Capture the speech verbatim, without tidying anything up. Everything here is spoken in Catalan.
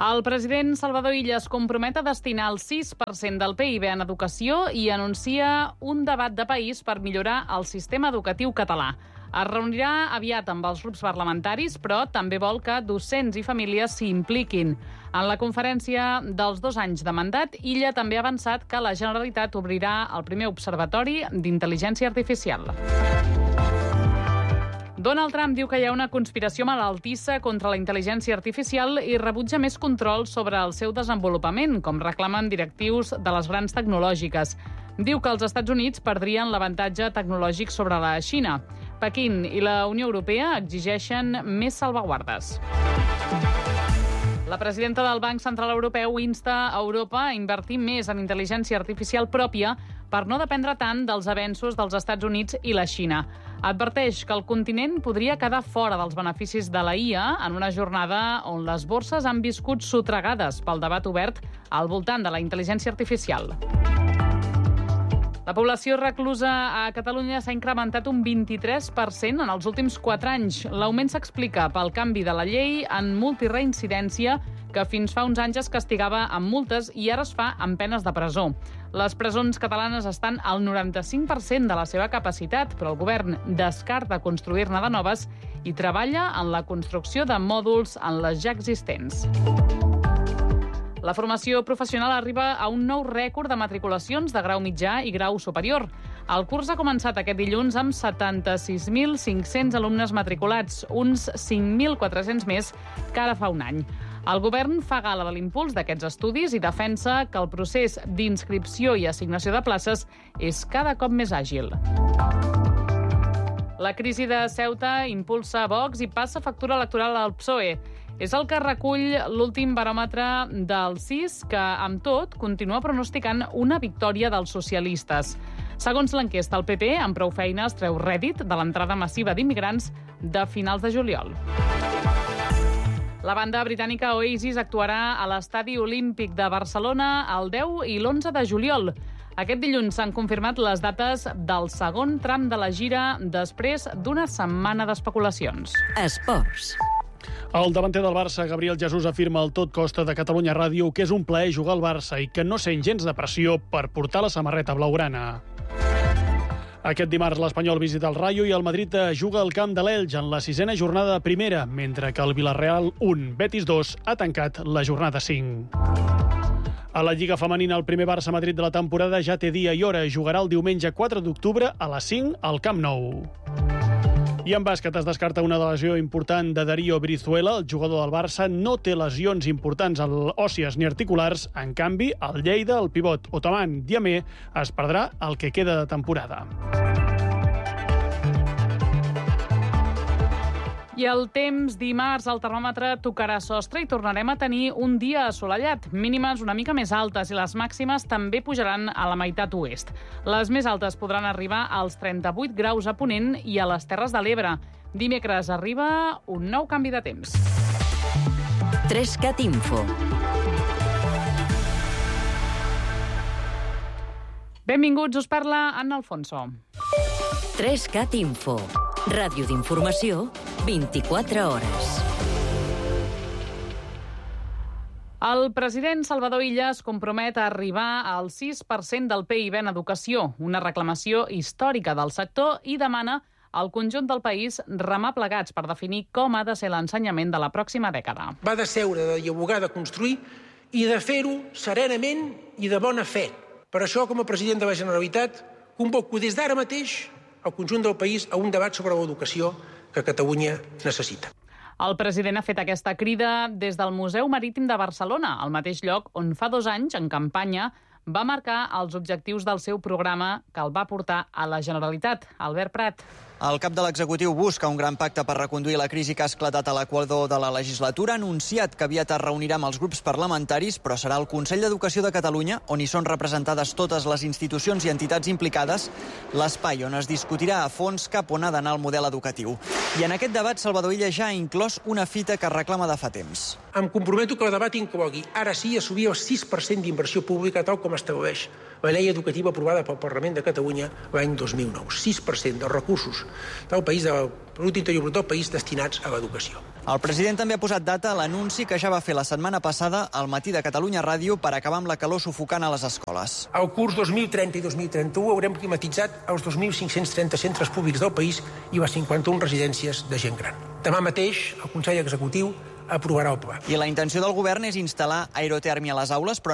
El president Salvador Illa es compromet a destinar el sis per cent del P I B en educació i anuncia un debat de país per millorar el sistema educatiu català. Es reunirà aviat amb els grups parlamentaris, però també vol que docents i famílies s'hi impliquin. En la conferència dels dos anys de mandat, Illa també ha avançat que la Generalitat obrirà el primer observatori d'intel·ligència artificial. Donald Trump diu que hi ha una conspiració malaltissa contra la intel·ligència artificial i rebutja més control sobre el seu desenvolupament, com reclamen directius de les grans tecnològiques. Diu que els Estats Units perdrien l'avantatge tecnològic sobre la Xina. Pequín i la Unió Europea exigeixen més salvaguardes. La presidenta del Banc Central Europeu insta a Europa a invertir més en intel·ligència artificial pròpia per no dependre tant dels avenços dels Estats Units i la Xina. Adverteix que el continent podria quedar fora dels beneficis de la I A en una jornada on les borses han viscut sotregades pel debat obert al voltant de la intel·ligència artificial. La població reclusa a Catalunya s'ha incrementat un vint-i-tres per cent en els últims quatre anys. L'augment s'explica pel canvi de la llei en multireincidència que fins fa uns anys es castigava amb multes i ara es fa amb penes de presó. Les presons catalanes estan al noranta-cinc per cent de la seva capacitat, però el govern descarta construir-ne de noves i treballa en la construcció de mòduls en les ja existents. La formació professional arriba a un nou rècord de matriculacions de grau mitjà i grau superior. El curs ha començat aquest dilluns amb setanta-sis mil cinc-cents alumnes matriculats, uns cinc mil quatre-cents més que ara fa un any. El govern fa gala de l'impuls d'aquests estudis i defensa que el procés d'inscripció i assignació de places és cada cop més àgil. La crisi de Ceuta impulsa Vox i passa factura electoral al P S O E. És el que recull l'últim baròmetre del C I S, que, amb tot, continua pronosticant una victòria dels socialistes. Segons l'enquesta, el P P, amb prou feines, treu rèdit de l'entrada massiva d'immigrants de finals de juliol. La banda britànica Oasis actuarà a l'Estadi Olímpic de Barcelona el deu i l'onze de juliol. Aquest dilluns s'han confirmat les dates del segon tram de la gira després d'una setmana d'especulacions. Esports. El davanter del Barça, Gabriel Jesús, afirma al Tot Costa de Catalunya Ràdio que és un plaer jugar al Barça i que no sent gens de pressió per portar la samarreta blaugrana. Aquest dimarts l'Espanyol visita el Rayo i el Madrid juga al camp de l'Elx en la sisena jornada de primera, mentre que el Villarreal un, Betis dos ha tancat la jornada cinc. A la Lliga Femenina, el primer Barça-Madrid de la temporada ja té dia i hora. Jugarà el diumenge quatre d'octubre a les cinc al Camp Nou. I en bàsquet es descarta una lesió important de Darío Brizuela. El jugador del Barça no té lesions importants òssies ni articulars. En canvi, el Lleida, el pivot Otaman Diamé, es perdrà el que queda de temporada. I el temps, dimarts el termòmetre tocarà sostre i tornarem a tenir un dia assolellat. Mínimes una mica més altes i les màximes també pujaran a la meitat oest. Les més altes podran arribar als trenta-vuit graus a Ponent i a les Terres de l'Ebre. Dimecres arriba un nou canvi de temps. Trescat Info. Benvinguts, us parla Anna Alfonso. Trescat Info. Ràdio d'informació, vint-i-quatre hores. El president Salvador Illa es compromet a arribar al sis per cent del P I B en educació, una reclamació històrica del sector, i demana al conjunt del país remar plegats per definir com ha de ser l'ensenyament de la pròxima dècada. Va de seure, de dialogar, de construir i de fer-ho serenament i de bona fe. Per això, com a president de la Generalitat, convoco des d'ara mateix el conjunt del país a un debat sobre l'educació que Catalunya necessita. El president ha fet aquesta crida des del Museu Marítim de Barcelona, el mateix lloc on fa dos anys, en campanya, va marcar els objectius del seu programa que el va portar a la Generalitat. Albert Prat. El cap de l'executiu busca un gran pacte per reconduir la crisi que ha esclatat a l'equador de la legislatura. Ha anunciat que aviat es reunirà amb els grups parlamentaris, però serà el Consell d'Educació de Catalunya, on hi són representades totes les institucions i entitats implicades, l'espai on es discutirà a fons cap on ha d'anar el model educatiu. I en aquest debat, Salvador Illa ja ha inclòs una fita que reclama de fa temps. Em comprometo que el debat inclogui, ara sí, assumir el sis per cent d'inversió pública, tal com estableix la llei educativa aprovada pel Parlament de Catalunya l'any dos mil nou. sis per cent dels recursos del país, del producte interior brut del país, destinats a l'educació. El president també ha posat data a l'anunci que ja va fer la setmana passada al Matí de Catalunya Ràdio per acabar amb la calor sufocant a les escoles. Al curs dos mil trenta i dos mil trenta-u haurem climatitzat els dos mil cinc-cents trenta centres públics del país i les cinquanta-una residències de gent gran. Demà mateix el Consell Executiu aprovarà el pla. I la intenció del govern és instal·lar aerotèrmia a les aules, però